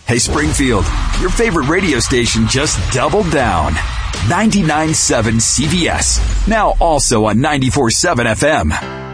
Hey, Springfield, your favorite radio station just doubled down. 99.7 CBS, now also on 94.7 FM.